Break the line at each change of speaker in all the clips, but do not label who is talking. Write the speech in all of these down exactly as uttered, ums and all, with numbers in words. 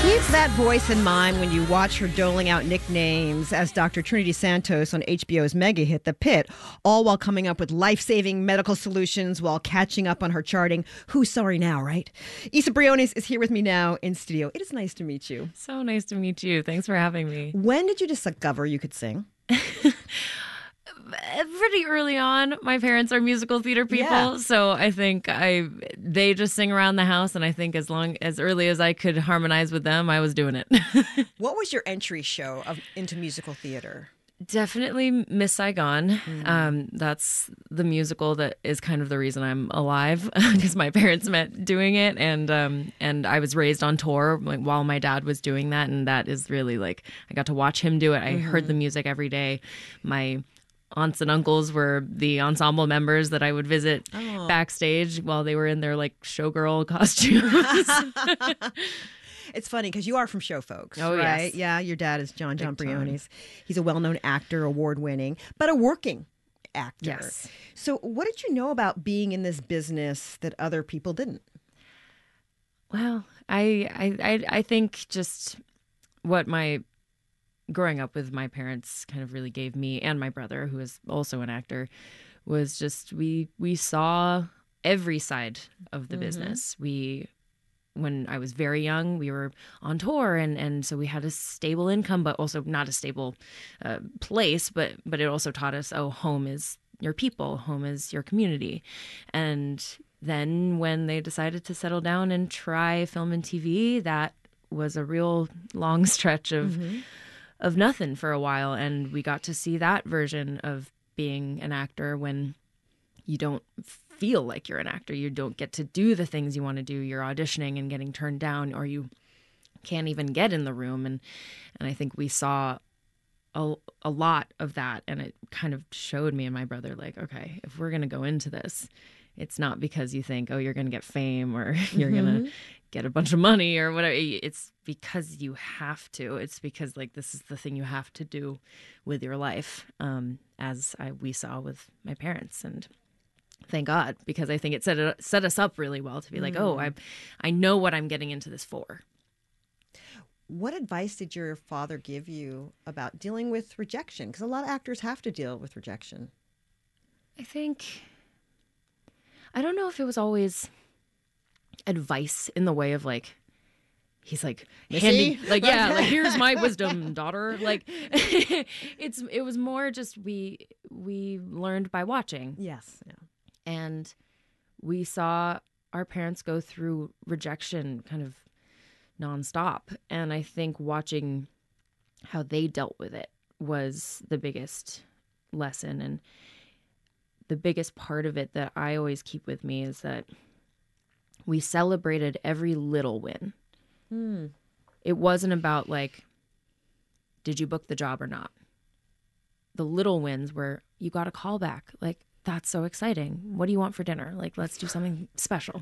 Keep that voice in mind when you watch her doling out nicknames as Doctor Trinity Santos on H B O's mega hit, The Pit, all while coming up with life-saving medical solutions while catching up on her charting. Who's sorry now, right? Issa Briones is here with me now in studio. It is nice to meet you.
So nice to meet you. Thanks for having me.
When did you discover you could sing?
Pretty early on. My parents are musical theater people, yeah. so I think I they just sing around the house, and I think as long as early as I could harmonize with them, I was doing it.
What was your entry show of, into musical theater?
Definitely Miss Saigon. Mm. Um, that's the musical that is kind of the reason I'm alive, because my parents met doing it, and um, and I was raised on tour like, while my dad was doing that, and that is really like I got to watch him do it. I mm-hmm. heard the music every day. My aunts and uncles were the ensemble members that I would visit oh. backstage while they were in their like showgirl costumes.
It's funny because you are from show folks,
oh,
right?
Yes.
Yeah, your dad is John John Briones. He's a well-known actor, award-winning, but a working actor.
Yes.
So what did you know about being in this business that other people didn't?
Well, I I I, I think just what my growing up with my parents kind of really gave me and my brother, who is also an actor, was just we we saw every side of the mm-hmm. business. We, when I was very young, we were on tour, and, and so we had a stable income, but also not a stable uh, place. But but it also taught us, oh, home is your people, home is your community. And then when they decided to settle down and try film and T V, that was a real long stretch of. Mm-hmm. of nothing for a while, and we got to see that version of being an actor when you don't feel like you're an actor. You don't get to do the things you want to do. You're auditioning and getting turned down, or you can't even get in the room. And and I think we saw a, a lot of that, and it kind of showed me and my brother, like, okay, if we're going to go into this, it's not because you think, oh, you're going to get fame or you're mm-hmm. going to get a bunch of money or whatever. It's because you have to. It's because like this is the thing you have to do with your life, um, as I, we saw with my parents. And thank God, because I think it set it, set us up really well to be like, mm. oh, I I know what I'm getting into this for.
What advice did your father give you about dealing with rejection? Because a lot of actors have to deal with rejection.
I think, I don't know if it was always advice in the way of like, he's like handing, like, yeah, like, here's my wisdom, daughter. Like, it's it was more just we we learned by watching.
Yes, yeah.
And we saw our parents go through rejection kind of nonstop, and I think watching how they dealt with it was the biggest lesson. And the biggest part of it that I always keep with me is that we celebrated every little win. Hmm. It wasn't about like, did you book the job or not? The little wins were, you got a call back. Like, that's so exciting. What do you want for dinner? Like, let's do something special.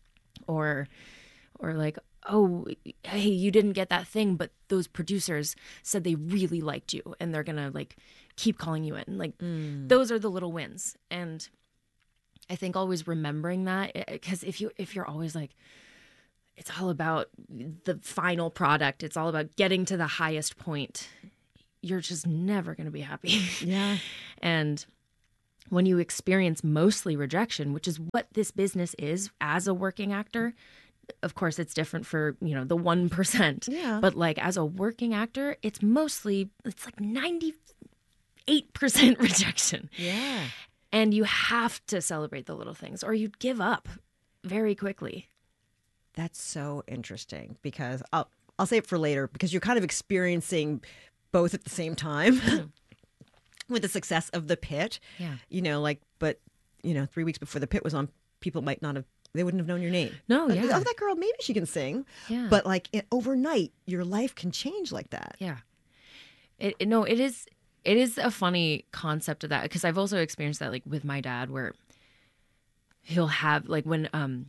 Or, or like, oh, hey, you didn't get that thing, but those producers said they really liked you and they're going to like keep calling you in. Like, mm. those are the little wins. And I think always remembering that, because if you if you're always like, it's all about the final product, it's all about getting to the highest point, you're just never going to be happy.
Yeah.
And when you experience mostly rejection, which is what this business is as a working actor, of course it's different for, you know, the one percent.
Yeah.
But like as a working actor, it's mostly, it's like ninety-eight percent rejection.
Yeah.
And you have to celebrate the little things or you'd give up very quickly.
That's so interesting, because I'll I'll save it for later, because you're kind of experiencing both at the same time with the success of The Pit.
Yeah.
You know, like, but, you know, three weeks before The Pit was on, people might not have, they wouldn't have known your name.
No,
like,
yeah.
oh, that girl, maybe she can sing.
Yeah.
But like it, overnight, your life can change like that.
Yeah. It, it no, it is. It is a funny concept of that, because I've also experienced that like with my dad, where he'll have like when um,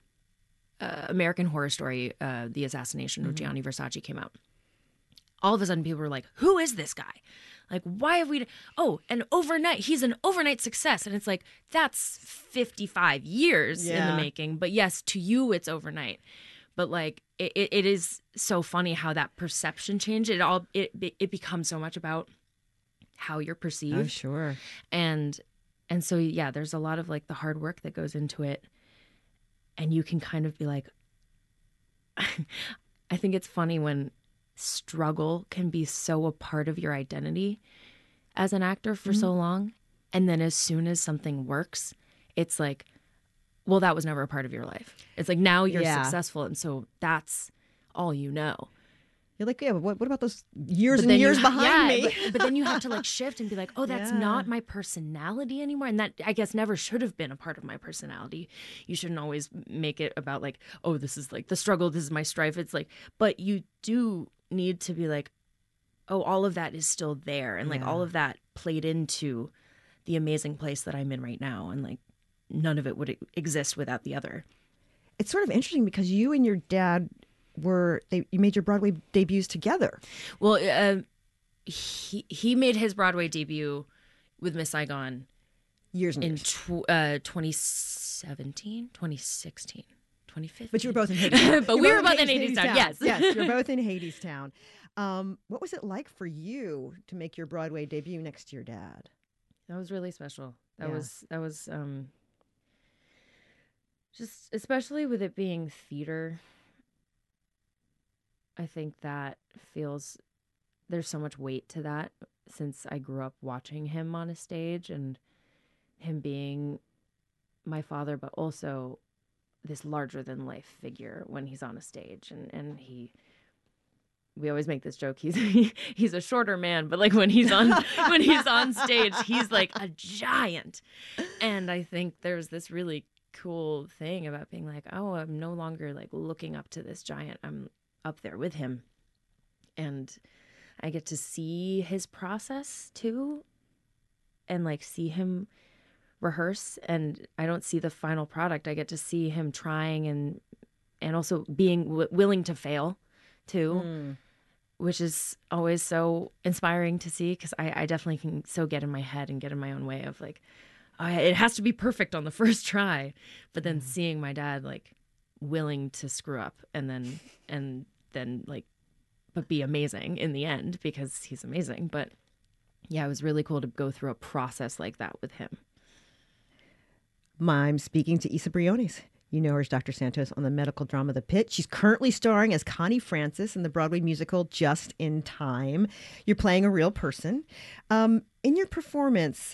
uh, American Horror Story, uh, the assassination of mm-hmm. Gianni Versace came out. All of a sudden, people were like, "Who is this guy? Like, why have we? Oh, and overnight, he's an overnight success." And it's like, that's fifty-five years
yeah.
in the making. But yes, to you, it's overnight. But like it, it, it is so funny how that perception change. It all it it becomes so much about how you're perceived.
Oh, sure.
And and so yeah, there's a lot of like the hard work that goes into it, and you can kind of be like, I think it's funny when struggle can be so a part of your identity as an actor for mm-hmm. so long, and then as soon as something works, it's like, well, that was never a part of your life. It's like now you're yeah. successful, and so that's all you know.
You're like, yeah, but what, what about those years and years ha- behind
yeah,
me?
But, but then you have to like shift and be like, oh, that's yeah. not my personality anymore. And that, I guess, never should have been a part of my personality. You shouldn't always make it about like, oh, this is like the struggle, this is my strife. It's like, but you do need to be like, oh, all of that is still there. And like yeah. all of that played into the amazing place that I'm in right now. And like none of it would exist without the other.
It's sort of interesting because you and your dad were they you made your Broadway debuts together.
Well, uh, he he made his Broadway debut with Miss Saigon
years and
in
years.
Tw- uh, twenty seventeen, twenty sixteen, twenty fifteen.
But you were both in Hadestown.
But we were both in Hadestown. Yes,
yes, you're both in Hadestown. Um, what was it like for you to make your Broadway debut next to your dad?
That was really special. That
yeah.
was that was um, just especially with it being theater. I think that feels, there's so much weight to that since I grew up watching him on a stage and him being my father, but also this larger than life figure when he's on a stage. And, and he, we always make this joke. He's, he's a shorter man, but like when he's on, when he's on stage, he's like a giant. And I think there's this really cool thing about being like, oh, I'm no longer like looking up to this giant. I'm up there with him, and I get to see his process too, and like see him rehearse, and I don't see the final product. I get to see him trying and and also being w- willing to fail too, mm. which is always so inspiring to see, because I, I definitely can so get in my head and get in my own way of like, oh, it has to be perfect on the first try, but then mm. seeing my dad like willing to screw up and then and then like but be amazing in the end, because he's amazing. But yeah, it was really cool to go through a process like that with him.
I'm speaking to Isa Briones. You know her as Doctor Santos on the medical drama The Pit. She's currently starring as Connie Francis in the Broadway musical Just in Time. You're playing a real person. Um, in your performance,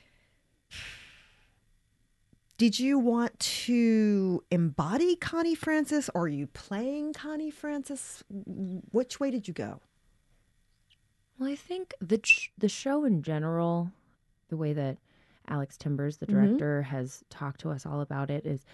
did you want to embody Connie Francis, or are you playing Connie Francis? Which way did you go?
Well, I think the the show in general, the way that Alex Timbers, the director, mm-hmm. has talked to us all about it, is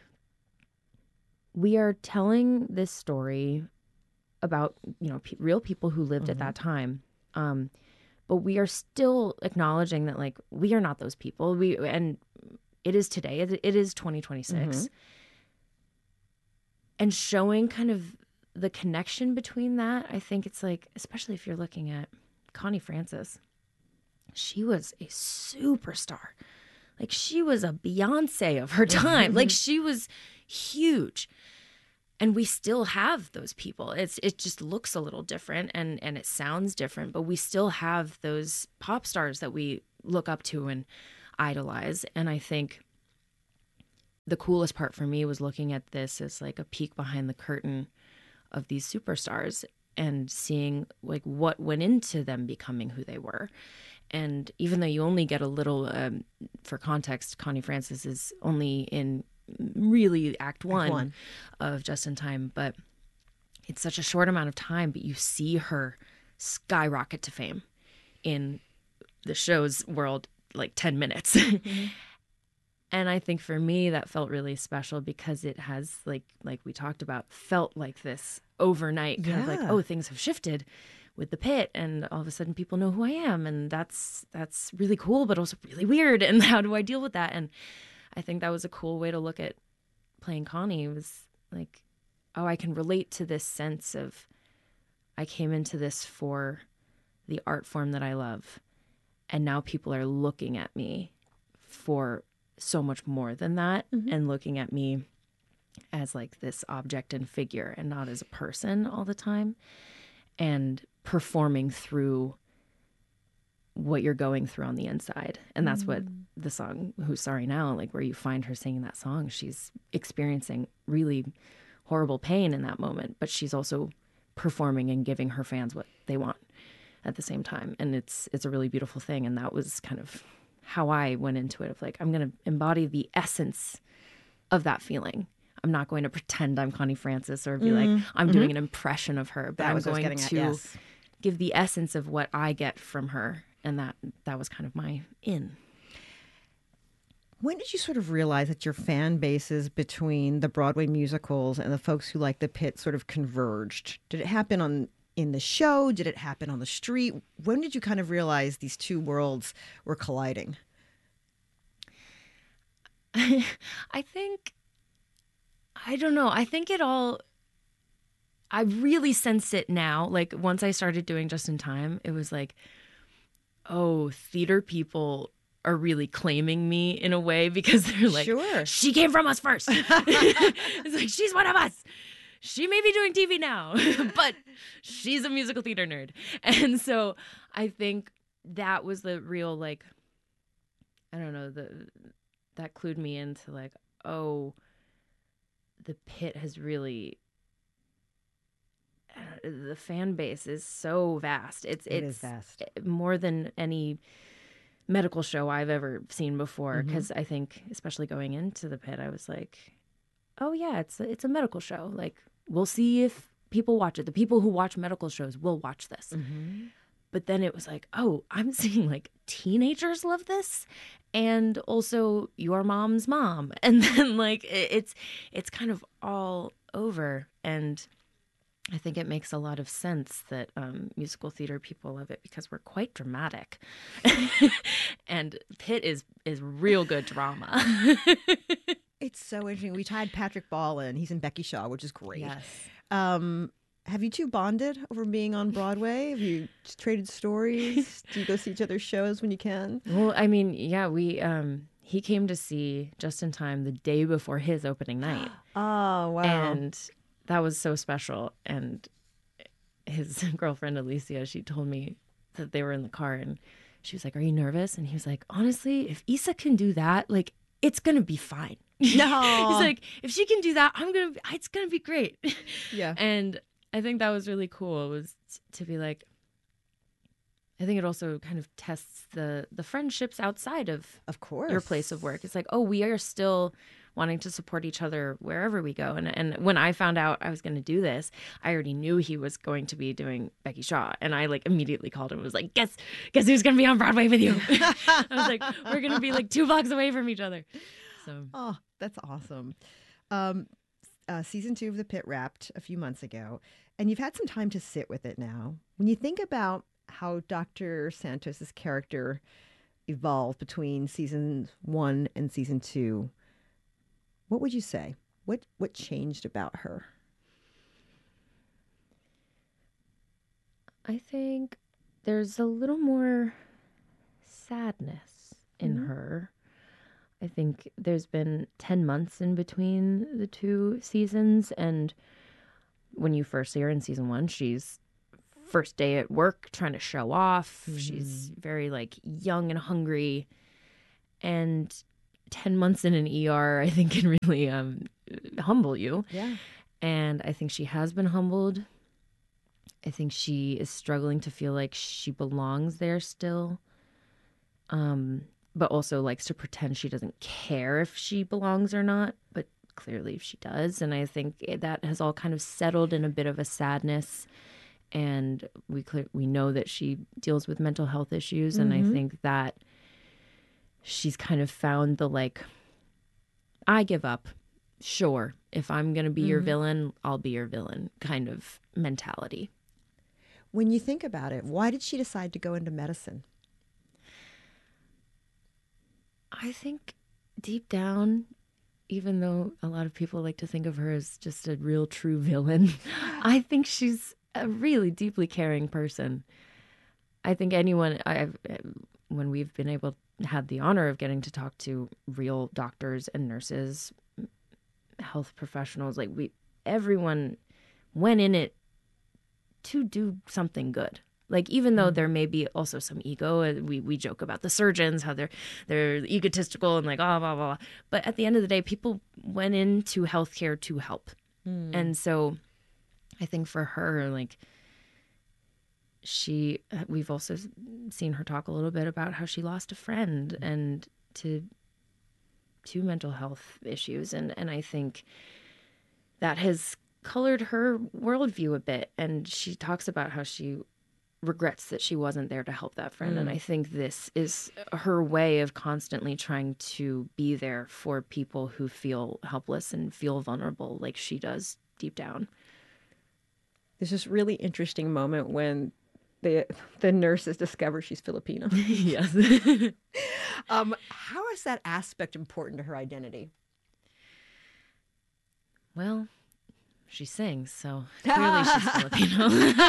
we are telling this story about, you know, pe- real people who lived mm-hmm. at that time. Um, but we are still acknowledging that, like, we are not those people. We and it is today. It, it is twenty twenty-six. Mm-hmm. And showing kind of the connection between that, I think it's like, especially if you're looking at Connie Francis, she was a superstar. Like, she was a Beyonce of her time. Mm-hmm. Like, she was huge. And we still have those people. It's it just looks a little different and, and it sounds different, but we still have those pop stars that we look up to and idolize. And I think the coolest part for me was looking at this as like a peek behind the curtain of these superstars and seeing like what went into them becoming who they were. And even though you only get a little, um, for context, Connie Francis is only in really act one, act one of Just in Time, but it's such a short amount of time, but you see her skyrocket to fame in the show's world like ten minutes. Mm-hmm. And I think for me that felt really special because it has, like like we talked about, felt like this overnight kind yeah. of like, oh, things have shifted with The Pit, and all of a sudden people know who I am, and that's that's really cool, but also really weird. And how do I deal with that? And I think that was a cool way to look at playing Connie. It was like, oh, I can relate to this sense of I came into this for the art form that I love, and now people are looking at me for so much more than that, mm-hmm. and looking at me as like this object and figure and not as a person all the time, and performing through what you're going through on the inside. And that's what the song Who's Sorry Now, like where you find her singing that song, she's experiencing really horrible pain in that moment, but she's also performing and giving her fans what they want at the same time. And it's it's a really beautiful thing. And that was kind of how I went into it, of like, I'm going to embody the essence of that feeling. I'm not going to pretend I'm Connie Francis or be mm-hmm. like, I'm mm-hmm. doing an impression of her, but
that
I'm
was
going
at,
to
yes.
give the essence of what I get from her. And that that was kind of my in.
When did you sort of realize that your fan bases between the Broadway musicals and the folks who like the Pit sort of converged? Did it happen on in the show? Did it happen on the street? When did you kind of realize these two worlds were colliding?
I think, I don't know. I think it all, I really sense it now. Like once I started doing Just in Time, it was like, oh, theater people are really claiming me in a way, because they're like,
sure,
she came from us first. It's like, she's one of us. She may be doing T V now, but she's a musical theater nerd. And so I think that was the real, like, I don't know, the that clued me into like, oh, the Pit has really, the fan base is so vast. It's
it
it's
is vast.
More than any medical show I've ever seen before. Because mm-hmm. I think, especially going into the Pit, I was like, oh yeah, it's a, it's a medical show. Like, we'll see if people watch it. The people who watch medical shows will watch this.
Mm-hmm.
But then it was like, oh, I'm seeing like teenagers love this, and also your mom's mom, and then like it, it's it's kind of all over. And I think it makes a lot of sense that um, musical theater people love it, because we're quite dramatic, and Pit is is real good drama.
It's so interesting. We tied Patrick Ball in. He's in Becky Shaw, which is great.
Yes.
Um, have you two bonded over being on Broadway? Have you traded stories? Do you go see each other's shows when you can?
Well, I mean, yeah, we um, he came to see Just in Time the day before his opening night.
Oh, wow.
And that was so special. And his girlfriend, Alicia, she told me that they were in the car, and she was like, are you nervous? And he was like, honestly, if Issa can do that, like, it's going to be fine.
No.
He's like, if she can do that, I'm going to, it's going to be great.
Yeah.
And I think that was really cool, was to be like, I think it also kind of tests the, the friendships outside of,
of course,
your place of work. It's like, oh, we are still wanting to support each other wherever we go. And and when I found out I was going to do this, I already knew he was going to be doing Becky Shaw. And I like immediately called him and was like, guess, guess who's going to be on Broadway with you? I was like, we're going to be like two blocks away from each other. So,
oh, that's awesome. Um, uh, season two of The Pit wrapped a few months ago, and you've had some time to sit with it now. When you think about how Doctor Santos's character evolved between season one and season two, what would you say? What what changed about her?
I think there's a little more sadness in mm-hmm. her. I think there's been ten months in between the two seasons, and when you first see her in season one, she's first day at work trying to show off. Mm-hmm. She's very like young and hungry, and ten months in an E R, I think, can really um, humble you.
Yeah.
And I think she has been humbled. I think she is struggling to feel like she belongs there still. Um, but also likes to pretend she doesn't care if she belongs or not, but clearly she does. And I think that has all kind of settled in a bit of a sadness. And we clear, we know that she deals with mental health issues. Mm-hmm. And I think that she's kind of found the, like, I give up. Sure, if I'm going to be mm-hmm. your villain, I'll be your villain kind of mentality.
When you think about it, why did she decide to go into medicine?
I think deep down, even though a lot of people like to think of her as just a real true villain, I think she's a really deeply caring person. I think anyone, I've, when we've been able, had the honor of getting to talk to real doctors and nurses, health professionals, like we, everyone went in it to do something good. Like, even though there may be also some ego, uh, we, we joke about the surgeons, how they're they're egotistical and like, oh, blah, blah, blah. But at the end of the day, people went into healthcare to help. Mm. And so I think for her, like, she, we've also seen her talk a little bit about how she lost a friend and to to mental health issues. And, and I think that has colored her worldview a bit. And she talks about how she regrets that she wasn't there to help that friend. Mm. And I think this is her way of constantly trying to be there for people who feel helpless and feel vulnerable like she does deep down.
There's this really interesting moment when the the nurses discover she's Filipino.
Yes.
um, how is that aspect important to her identity?
Well, she sings, so clearly she's Filipino.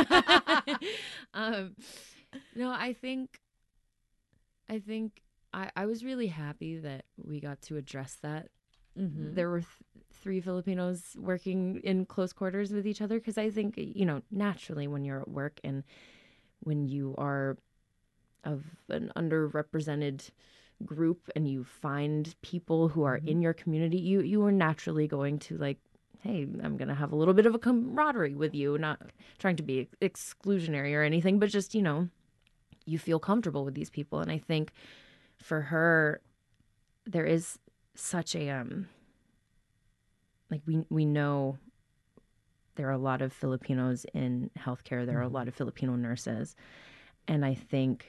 um, no, I think, I think I, I was really happy that we got to address that. Mm-hmm. There were th- three Filipinos working in close quarters with each other, because I think, you know, naturally when you're at work and when you are of an underrepresented group and you find people who are mm-hmm. in your community, you you are naturally going to like, hey, I'm going to have a little bit of a camaraderie with you, not trying to be exclusionary or anything, but just, you know, you feel comfortable with these people. And I think for her, there is such a, um, like we, we know there are a lot of Filipinos in healthcare. There are a lot of Filipino nurses. And I think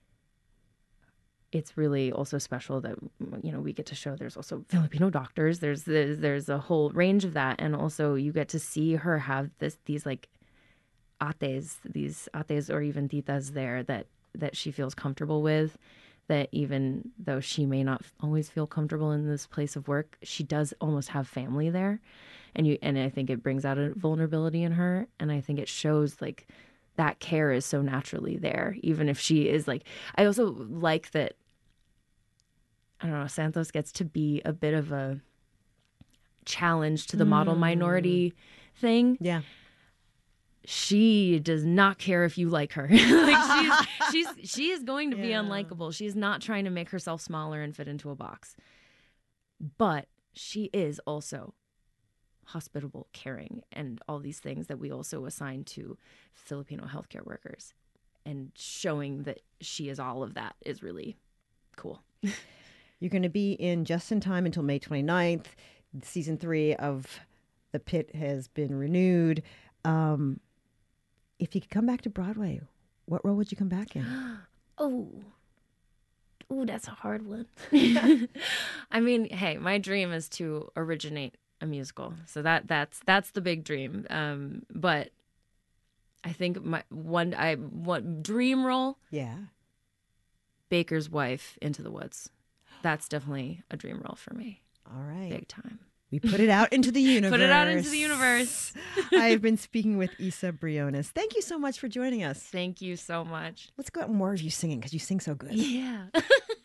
it's really also special that, you know, we get to show there's also Filipino doctors. There's, there's there's a whole range of that, and also you get to see her have this these like ates, these ates or even titas there that that she feels comfortable with. That even though she may not always feel comfortable in this place of work, she does almost have family there, and you and I think it brings out a vulnerability in her, and I think it shows like that care is so naturally there, even if she is like, I also like that, I don't know, Santos gets to be a bit of a challenge to the mm. model minority thing.
Yeah.
She does not care if you like her. like she's, she's, she is going to be yeah. unlikable. She's not trying to make herself smaller and fit into a box. But she is also hospitable, caring, and all these things that we also assign to Filipino healthcare workers. And showing that she is all of that is really cool.
You're going to be in just in time until May twenty-ninth. Season three of The Pit has been renewed. Um, if you could come back to Broadway, what role would you come back in?
Oh, oh, that's a hard one. I mean, hey, my dream is to originate a musical, so that that's that's the big dream. Um, but I think my one I what dream role,
yeah,
Baker's wife, Into the Woods. That's definitely a dream role for me.
All right,
big time.
We put it out into the universe.
Put it out into the universe.
I have been speaking with Isa Briones. Thank you so much for joining us.
Thank you so much.
Let's go out more of you singing because you sing so good.
Yeah.